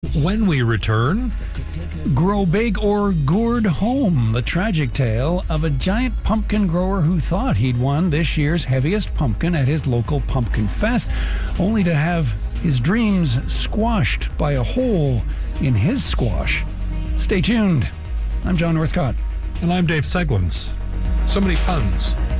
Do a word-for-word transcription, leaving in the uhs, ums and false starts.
When we return, Grow Big or Gourd Home, the tragic tale of a giant pumpkin grower who thought he'd won this year's heaviest pumpkin at his local pumpkin fest, only to have his dreams squashed by a hole in his squash. Stay tuned. I'm John Northcott. and I'm Dave Seglins. So many puns.